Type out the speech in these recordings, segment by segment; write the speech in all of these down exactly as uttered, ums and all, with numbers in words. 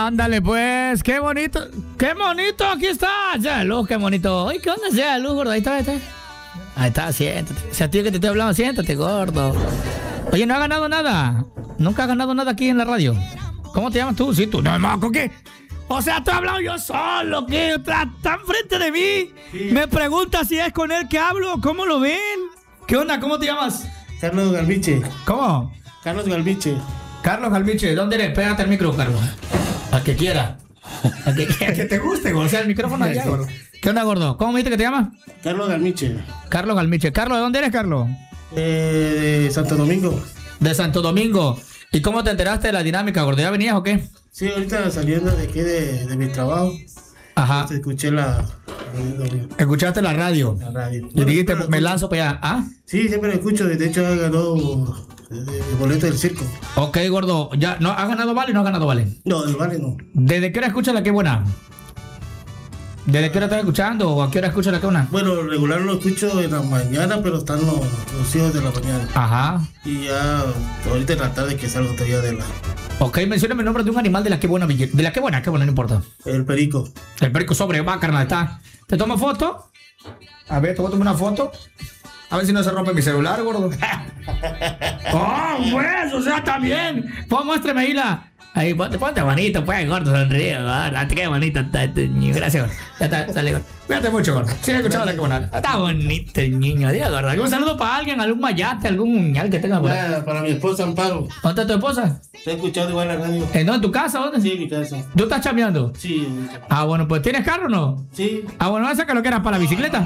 Ándale, pues, qué bonito, qué bonito, aquí está, ya, Luz, qué bonito. Ay, ¿qué onda, ya, Luz, gordo? Ahí está, ahí está. Ahí está, siéntate. Si a ti que te estoy hablando, siéntate, gordo. Oye, no ha ganado nada. Nunca has ganado nada aquí en la radio. ¿Cómo te llamas tú? Sí, tú, no, no, ¿con qué? O sea, estoy hablando yo solo, ¿qué? Está, está enfrente de mí. Sí. Me pregunta si es con él que hablo, ¿cómo lo ven? ¿Qué onda? ¿Cómo te llamas? Carlos Galviche. ¿Cómo? Carlos Galviche. Carlos Galviche, ¿dónde eres? Pégate el micro, Carlos. Al que quiera. Al que, al que te guste, o sea, el micrófono allá, gordo. ¿Qué onda, gordo? ¿Cómo me dijiste que te llamas? Carlos Galviche. Carlos Galviche. Carlos, ¿de dónde eres, Carlos? Eh, de Santo Domingo. De Santo Domingo. ¿Y cómo te enteraste de la dinámica, gordo? ¿Ya venías o qué? Sí, ahorita saliendo de aquí de, de mi trabajo. Ajá. Escuché la... ¿Escuchaste la radio? La radio. Y dijiste, me lanzo para allá. ¿Ah? Sí, siempre lo escucho. De hecho, ha ganado el boleto del circo. Ok, gordo. ¿Ya no ha ganado Vale o no ha ganado Vale? No, el Vale no. ¿Desde qué hora escuchas la que buena? ¿Desde qué hora estás escuchando o a qué hora escuchas la que buena? Bueno, regular lo escucho en la mañana, pero están los, los hijos de la mañana. Ajá. Y ya ahorita en la tarde que salgo todavía de la... Ok, mencióname el nombre de un animal de la que buena. De la que buena, que buena, no importa. El perico. El perico sobre, va, carnal, está. ¿Te tomo foto? A ver, te voy a tomar una foto. A ver si no se rompe mi celular, gordo. ¡Oh, pues! O sea, también. Pues muéstrame ahí la... Ahí, ponte, ponte bonito, pues, gordo, sonríe, gordo. Qué bonito está este niño. Gracias, gordo. Ya está, sale, gordo. Cuídate mucho, gordo. Sí, he escuchado la que buena. Está bonito el niño, Dios, gordo. ¿Algún saludo para alguien, algún mayate, algún muñal que tenga por ahí? Para, para mi esposa Amparo. ¿Dónde está tu esposa? Te he escuchado igual la radio. ¿En dónde? ¿En tu casa? ¿Dónde? Sí, en mi casa. ¿Tú estás chambeando? Sí. Ah, bueno, pues ¿tienes carro o no? Sí. Ah, bueno, ¿vas a sacar lo que eras para la bicicleta?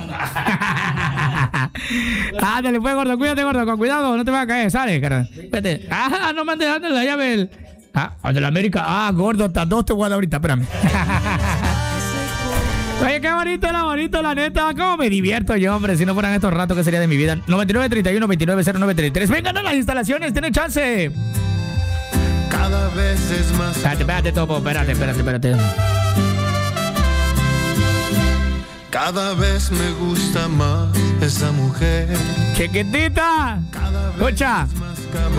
Ándale, pues, gordo, cuídate, gordo, con cuidado, no te vas a caer, sale, carnal. Vete. Ah, no me andes dando la llave el... Ah, de la América. Ah, gordo, hasta dos te voy a dar ahorita, espérame. Oye, qué bonito, la bonito, la neta. ¿Cómo me divierto yo, hombre? Si no fueran estos ratos, ¿qué sería de mi vida? noventa y nueve, treinta y uno, veintinueve, cero nueve, treinta y tres. Vengan a las instalaciones, tienen chance. Cada vez es más... Espérate, espérate, Topo, espérate, espérate, espérate. Cada vez me gusta más esa mujer. Chiquitita. Escucha.